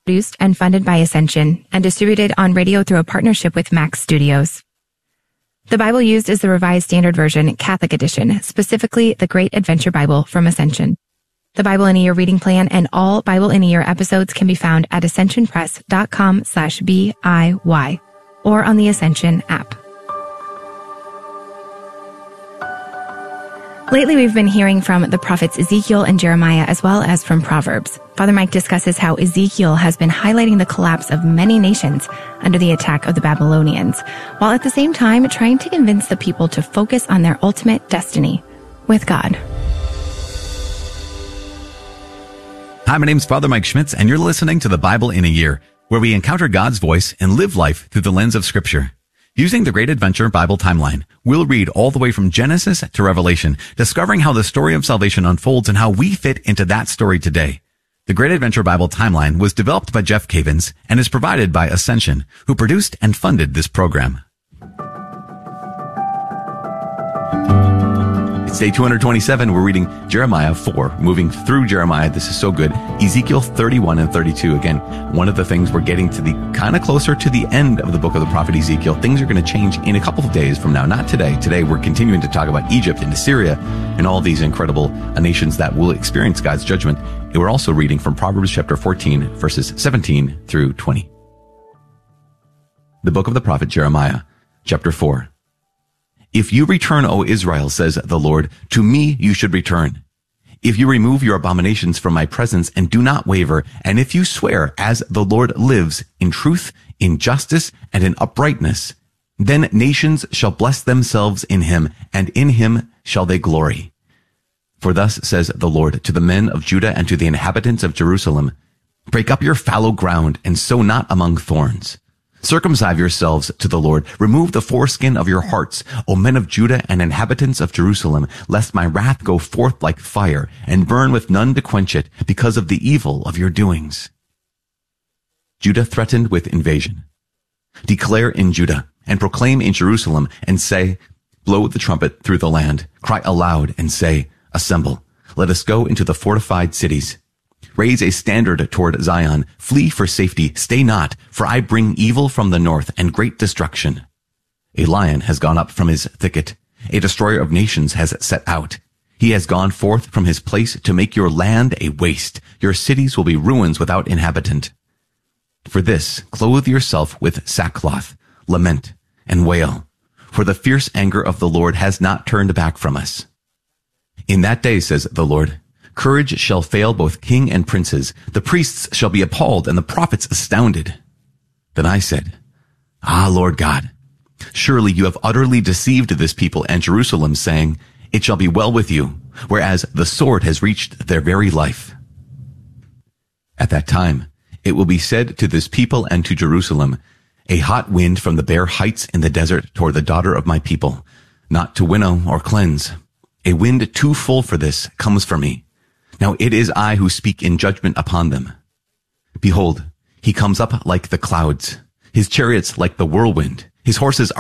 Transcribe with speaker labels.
Speaker 1: Produced and funded by Ascension and distributed on radio through a partnership with Max Studios. The Bible used is the Revised Standard Version, Catholic Edition, specifically the Great Adventure Bible from Ascension. The Bible in a Year reading plan and all Bible in a Year episodes can be found at ascensionpress.com/BIY or on the Ascension app. Lately, we've been hearing from the prophets Ezekiel and Jeremiah as well as from Proverbs. Father Mike discusses how Ezekiel has been highlighting the collapse of many nations under the attack of the Babylonians, while at the same time trying to convince the people to focus on their ultimate destiny with God.
Speaker 2: Hi, my name's Father Mike Schmitz, and you're listening to the Bible in a Year, where we encounter God's voice and live life through the lens of Scripture. Using the Great Adventure Bible timeline, we'll read all the way from Genesis to Revelation, discovering how the story of salvation unfolds and how we fit into that story today. The Great Adventure Bible timeline was developed by Jeff Cavins and is provided by Ascension, who produced and funded this program. It's day 227. We're reading Jeremiah 4, moving through Jeremiah. This is so good. Ezekiel 31 and 32. Again, one of the things we're getting to the kind of closer to the end of the book of the prophet Ezekiel. Things are going to change in a couple of days from now. Not today. Today, we're continuing to talk about Egypt and Assyria and all these incredible nations that will experience God's judgment. And we're also reading from Proverbs chapter 14, verses 17 through 20. The book of the prophet Jeremiah, chapter 4. If you return, O Israel, says the Lord, to me you should return. If you remove your abominations from my presence and do not waver, and if you swear, as the Lord lives, in truth, in justice, and in uprightness, then nations shall bless themselves in him, and in him shall they glory. For thus says the Lord to the men of Judah and to the inhabitants of Jerusalem, break up your fallow ground and sow not among thorns. Circumcise yourselves to the Lord. Remove the foreskin of your hearts, O men of Judah and inhabitants of Jerusalem, lest my wrath go forth like fire and burn with none to quench it because of the evil of your doings. Judah threatened with invasion. Declare in Judah and proclaim in Jerusalem and say, blow the trumpet through the land. Cry aloud and say, assemble. Let us go into the fortified cities. Raise a standard toward Zion. Flee for safety. Stay not, for I bring evil from the north and great destruction. A lion has gone up from his thicket. A destroyer of nations has set out. He has gone forth from his place to make your land a waste. Your cities will be ruins without inhabitant. For this, clothe yourself with sackcloth, lament, and wail. For the fierce anger of the Lord has not turned back from us. In that day, says the Lord, courage shall fail both king and princes. The priests shall be appalled and the prophets astounded. Then I said, Ah, Lord God, surely you have utterly deceived this people and Jerusalem, saying, it shall be well with you, whereas the sword has reached their very life. At that time, it will be said to this people and to Jerusalem, a hot wind from the bare heights in the desert toward the daughter of my people, not to winnow or cleanse. A wind too full for this comes from me. Now it is I who speak in judgment upon them. Behold, he comes up like the clouds, his chariots like the whirlwind, his horses